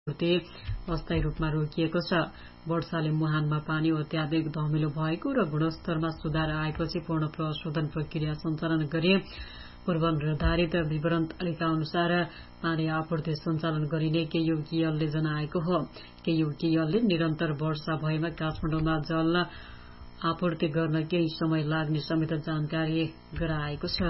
अस्थायी रूपमा रोकिएको छ। वर्षाले मुहानमा पानी अत्याधिक धमिलो भएको र गुणस्तरमा सुधार आएपछि पूर्ण प्रशोधन प्रक्रिया सञ्चालन गरे। पूर्व निर्धारित विवरण तालिका अनुसार पानी आपूर्ति सञ्चालन गरिने केयुकेएलले जनाएको हो। केयुकेएलले निरन्तर वर्षा भएमा काठमाडौँमा जल आपूर्ति गर्न केही समय लाग्ने समेत जानकारी गराएको छ।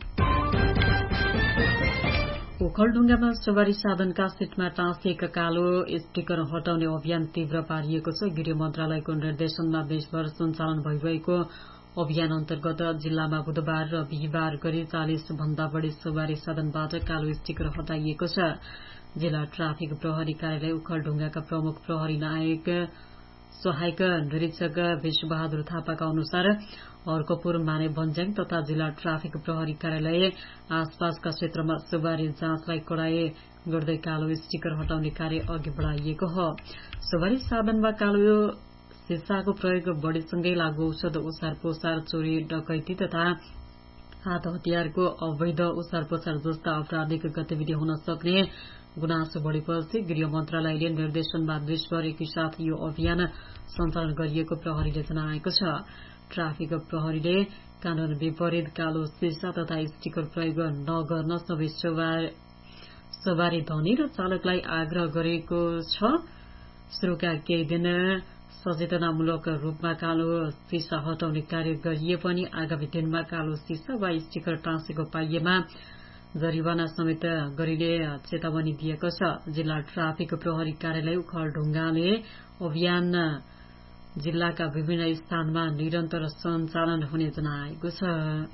ओखलढुङ्गामा सवारी साधनका सीटमा टाँसिएका कालो स्टिकर हटाउने अभियान तीव्र पारिएको छ। गृह मन्त्रालयको निर्देशनमा देशभर सञ्चालन भइरहेको अभियान अन्तर्गत जिल्लामा बुधबार र बिहिबार गरी 40 भन्दा बढी सवारी साधनबाट कालो स्टिकर हटाइएको छ। जिल्ला ट्राफिक प्रहरी कार्यालय ओखलढुङ्गाका प्रमुख प्रहरी नायक सहायक निरीक्षक विश्वबहादुर थापाका अनुसार अर्कपुर माने भन्ज्याङ तथा जिल्ला ट्राफिक प्रहरी कार्यालय आसपासका क्षेत्रमा सवारी जाँचलाई कडाई गर्दै कालो स्टिकर हटाउने कार्य अघि बढाइएको हो। सवारी साधनमा कालो सिसाको प्रयोग बढ़ीसँगै लागू औषध ओसार पोसार, चोरी डकैती तथा हात हतियारको अवैध ओसार पोसार जस्ता आपराधिक गतिविधि हुन सक्ने गुनासो बढ़ेपछि गृह मन्त्रालयले निर्देशनमा देशभर एकैसाथ यो अभियान सञ्चालन गरिएको प्रहरीले जनाएको छ। ट्राफिक प्रहरीले कानून विपरीत कालो सिसा तथा स्टिकर प्रयोग नगर्न सबै सवारी धनी र चालकलाई आग्रह गरेको छ। शुरूका केही दिन सचेतनामूलक रूपमा कालो सिसा हटाउने कार्य गरिए पनि आगामी दिनमा कालो सिसा वा स्टिकर टाँसेको पाइएमा जरिवाना समेत गरिने चेतावनी दिएको छ। जिल्ला ट्राफिक प्रहरी कार्यालय ओखलढुङ्गाले अभियान जिल्लाका विभिन्न स्थानमा निरन्तर सञ्चालन हुने जनाएको छ।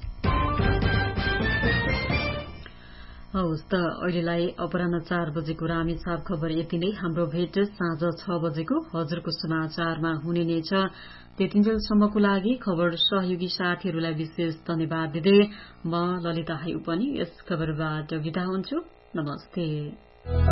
हवस् त अहिलेलाई अपराह्न 4 बजेको रामेछाप खबर यति नै। हाम्रो भेट साँझ 6 बजेको हजुरको समाचारमा हुने नै छ। त्यतिन्जेलसम्मको लागि खबर सहयोगी साथीहरूलाई विशेष धन्यवाद दिँदै म ललिता हायु पनि यस खबरबाट बिदा हुन्छु। नमस्ते।